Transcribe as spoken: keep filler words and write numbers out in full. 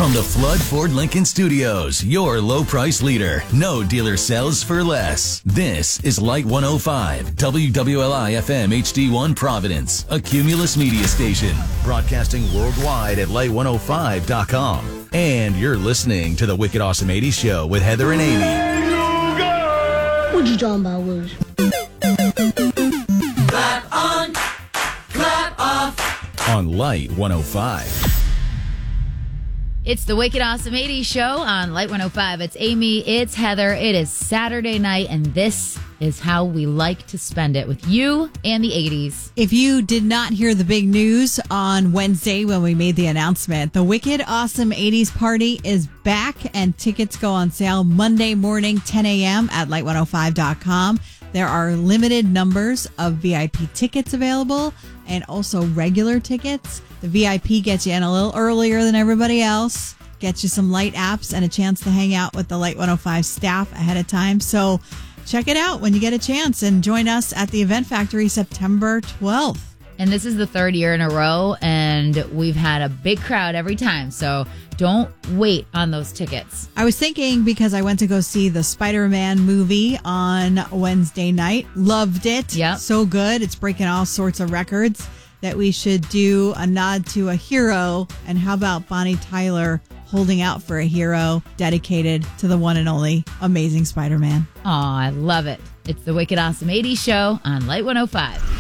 From the Flood Ford Lincoln Studios, your low price leader. No dealer sells for less. This is Light one oh five, W W L I F M H D one Providence, a Cumulus media station. Broadcasting worldwide at light one oh five dot com. And you're listening to the Wicked Awesome eighties Show with Heather and Amy. What you talking about, Wiz? Clap on, clap off. On Light one oh five. It's the Wicked Awesome eighties Show on Light one oh five. It's Amy, it's Heather. It is Saturday night, and this is how we like to spend it with you and the eighties. If you did not hear the big news on Wednesday when we made the announcement, the Wicked Awesome eighties Party is back, and tickets go on sale Monday morning, ten a.m. at light one oh five dot com. There are limited numbers of V I P tickets available and also regular tickets. The V I P gets you in a little earlier than everybody else, gets you some light apps and a chance to hang out with the Light one oh five staff ahead of time. So check it out when you get a chance and join us at the Event Factory September twelfth. And this is the third year in a row, and we've had a big crowd every time. So don't wait on those tickets. I was thinking, because I went to go see the Spider-Man movie on Wednesday night. Loved it. Yep. So good. It's breaking all sorts of records, that we should do a nod to a hero. And how about Bonnie Tyler holding out for a hero dedicated to the one and only Amazing Spider-Man? Oh, I love it. It's the Wicked Awesome eighties Show on Light one oh five.